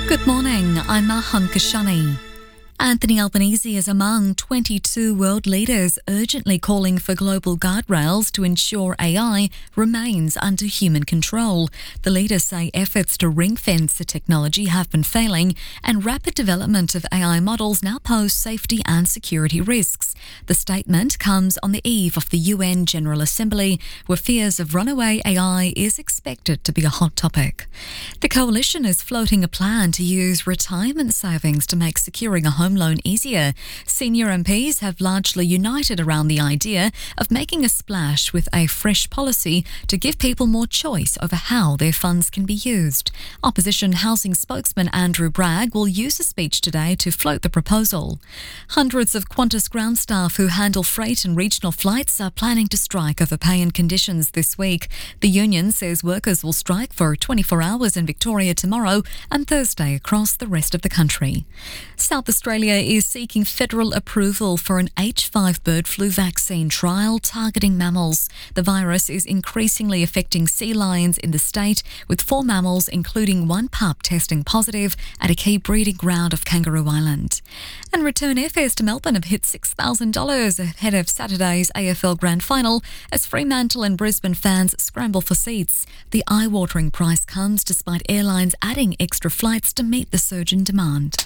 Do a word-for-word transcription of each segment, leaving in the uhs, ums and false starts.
Good morning, I'm Maham Kashani. Anthony Albanese is among twenty-two world leaders urgently calling for global guardrails to ensure A I remains under human control. The leaders say efforts to ring-fence the technology have been failing, and rapid development of A I models now pose safety and security risks. The statement comes on the eve of the U N General Assembly, where fears of runaway A I is expected to be a hot topic. The coalition is floating a plan to use retirement savings to make securing a home loan easier. Senior M Ps have largely united around the idea of making a splash with a fresh policy to give people more choice over how their funds can be used. Opposition housing spokesman Andrew Bragg will use a speech today to float the proposal. Hundreds of Qantas ground staff who handle freight and regional flights are planning to strike over pay and conditions this week. The union says workers will strike for twenty-four hours in Victoria tomorrow and Thursday across the rest of the country. South Australia is seeking federal approval for an H five bird flu vaccine trial targeting mammals. The virus is increasingly affecting sea lions in the state, with four mammals, including one pup, testing positive at a key breeding ground of Kangaroo Island. And return airfares to Melbourne have hit six thousand dollars ahead of Saturday's A F L Grand Final as Fremantle and Brisbane fans scramble for seats. The eye-watering price comes despite airlines adding extra flights to meet the surge in demand.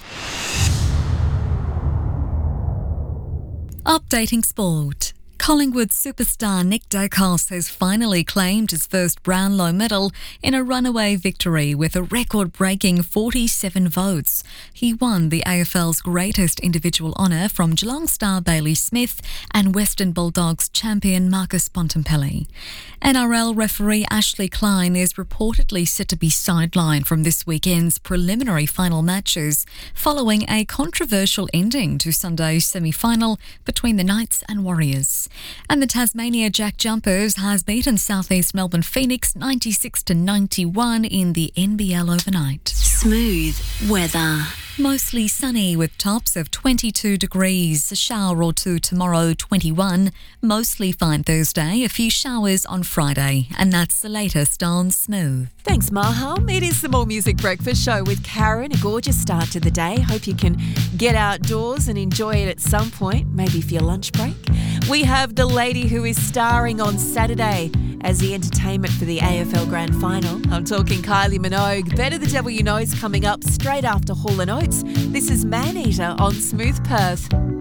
Updating sport. Collingwood superstar Nick Daicos has finally claimed his first Brownlow medal in a runaway victory with a record-breaking forty-seven votes. He won the A F L's greatest individual honour from Geelong star Bailey Smith and Western Bulldogs champion Marcus Bontempelli. N R L referee Ashley Klein is reportedly set to be sidelined from this weekend's preliminary final matches following a controversial ending to Sunday's semi-final between the Knights and Warriors. And the Tasmania Jack Jumpers has beaten South East Melbourne Phoenix ninety-six to ninety-one in the N B L overnight. Smooth weather. Mostly sunny with tops of twenty-two degrees. A shower or two tomorrow, twenty-one. Mostly fine Thursday, a few showers on Friday. And that's the latest on Smooth. Thanks, Maham. It is the More Music Breakfast Show with Karen. A gorgeous start to the day. Hope you can get outdoors and enjoy it at some point, maybe for your lunch break. We have the lady who is starring on Saturday as the entertainment for the A F L Grand Final. I'm talking Kylie Minogue. Better the Devil You Know is coming up straight after Hall and Oates. This is Maneater on Smooth Perth.